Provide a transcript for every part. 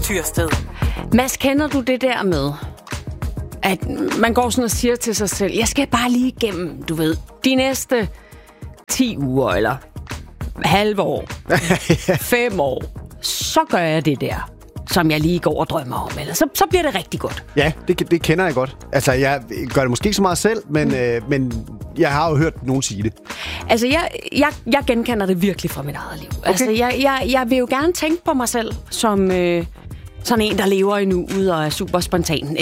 Tyrsted. Mads, kender du det der med, at man går sådan og siger til sig selv, jeg skal bare lige igennem, du ved, de næste 10 uger, eller halve år, 5 år, så gør jeg det der, som jeg lige går og drømmer om, eller så bliver det rigtig godt. Ja, det kender jeg godt. Altså, jeg gør det måske ikke så meget selv, men jeg har jo hørt nogen sige det. Altså, jeg genkender det virkelig fra mit eget liv. Okay. Altså, jeg vil jo gerne tænke på mig selv som sådan en, der lever i nuet og er super spontan.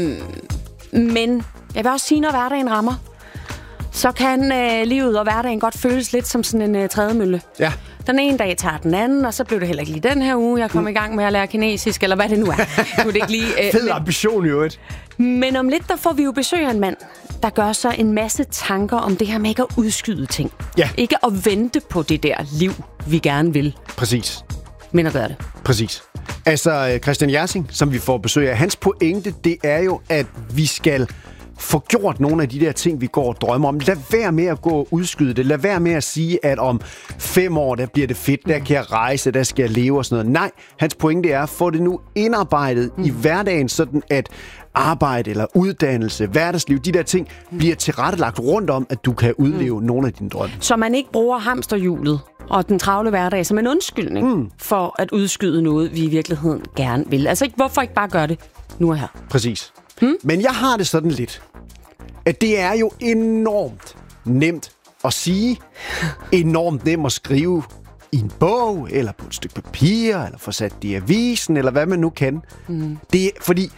Men jeg vil også sige, når hverdagen rammer, så kan livet og hverdagen godt føles lidt som sådan en trædemølle. Ja. Den ene dag tager den anden, og så blev det heller ikke lige den her uge, jeg kom i gang med at lære kinesisk, eller hvad det nu er. Det ikke lige, fed ambition i øvrigt. Men om lidt, der får vi jo besøg af en mand, der gør sig en masse tanker om det her med ikke at udskyde ting. Ja. Ikke at vente på det der liv, vi gerne vil. Præcis. Men at gøre det. Præcis. Altså, Christian Jersing, som vi får besøg af, hans pointe, det er jo, at vi skal få gjort nogle af de der ting, vi går og drømmer om. Lad være med at gå og udskyde det. Lad være med at sige, at om 5 år, der bliver det fedt, der kan jeg rejse, der skal jeg leve og sådan noget. Nej, hans pointe er, få det nu indarbejdet i hverdagen, sådan at arbejde eller uddannelse, hverdagsliv, de der ting, bliver tilrettelagt rundt om, at du kan udleve nogle af dine drømme. Så man ikke bruger hamsterhjulet og den travle hverdag som en undskyldning for at udskyde noget, vi i virkeligheden gerne vil. Altså, hvorfor ikke bare gøre det nu og her? Præcis. Men jeg har det sådan lidt, at det er jo enormt nemt at sige, enormt nemt at skrive i en bog, eller på et stykke papir, eller få sat det i avisen, eller hvad man nu kan. Det er, fordi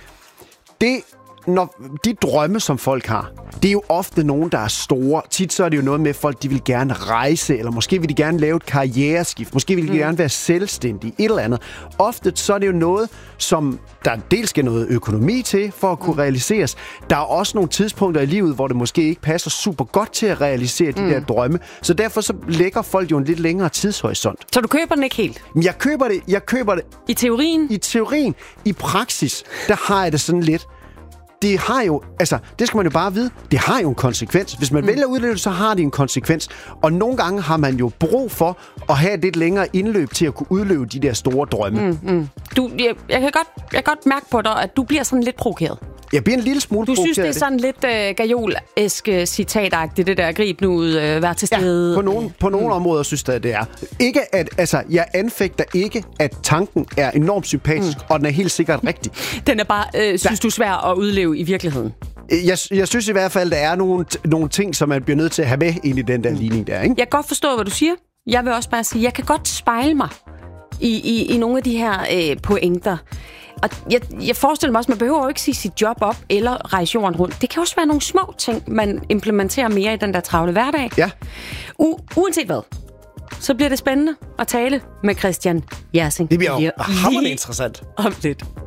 når de drømme, som folk har, det er jo ofte nogen, der er store. Tit så er det jo noget med, at folk de vil gerne rejse, eller måske vil de gerne lave et karriereskift, måske vil de gerne være selvstændige, et eller andet. Ofte så er det jo noget, som der dels skal noget økonomi til, for at kunne realiseres. Der er også nogle tidspunkter i livet, hvor det måske ikke passer super godt til at realisere de der drømme. Så derfor så lægger folk jo en lidt længere tidshorisont. Så du køber den ikke helt? Jeg køber det. I teorien? I teorien. I praksis, der har jeg det sådan lidt. Det har jo, altså, det skal man jo bare vide, det har jo en konsekvens. Hvis man vælger at udleve det, så har det en konsekvens. Og nogle gange har man jo brug for at have et lidt længere indløb til at kunne udleve de der store drømme. Jeg kan godt mærke på dig, at du bliver sådan lidt provokeret. Jeg bliver en lille smule provokeret. Du synes, det er sådan lidt gajol-esk citatagtigt, det der grib nu ud, vær til stede. Ja, på nogle områder synes jeg, det er. Ikke at, altså, jeg anfægter ikke, at tanken er enormt sympatisk, og den er helt sikkert rigtig. Den er bare, synes du, svær at udleve i virkeligheden? Jeg synes i hvert fald, der er nogle ting, som man bliver nødt til at have med ind i den der ligning der, ikke? Jeg kan godt forstå, hvad du siger. Jeg vil også bare sige, jeg kan godt spejle mig i nogle af de her pointer. Og jeg forestiller mig også, man behøver jo ikke sige sit job op eller rejse jorden rundt. Det kan også være nogle små ting, man implementerer mere i den der travle hverdag. Ja. Uanset hvad, så bliver det spændende at tale med Christian Jersing. Det bliver jo hammerende interessant. Om lidt.